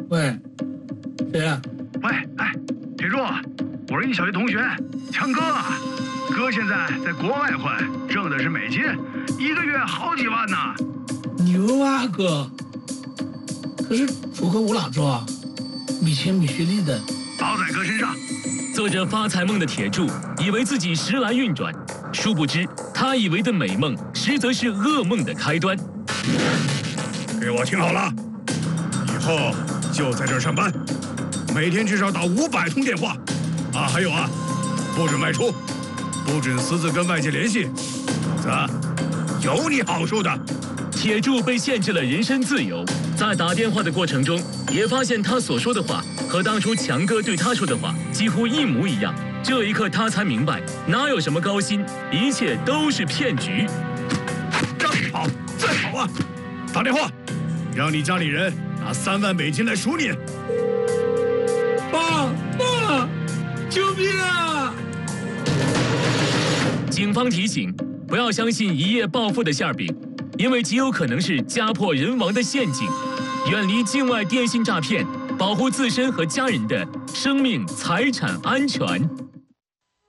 喂，谁呀？ 喂，哎，铁柱，我是你小学同学强哥啊。哥现在在国外混，挣的是美金，一个月好几万呢。 牛啊哥！可是楚河无哪做啊？米钱米学历的， 包在哥身上。 做着发财梦的铁柱以为自己时来运转，殊不知他以为的美梦，实则是噩梦的开端。 给我听好了，以后就在这儿上班，每天至少打500通电话。啊，还有啊，不准外出，不准私自跟外界联系，否则有你好处的。 铁柱被限制了人身自由，在打电话的过程中，也发现他所说的话和当初强哥对他说的话几乎一模一样。这一刻，他才明白，哪有什么高薪，一切都是骗局。 让你跑，再跑啊！打电话，让你家里人拿3万美金来赎你。 爸，救命啊！ 警方提醒，不要相信一夜暴富的馅饼，因为极有可能是家破人亡的陷阱。远离境外电信诈骗，保护自身和家人的生命财产安全。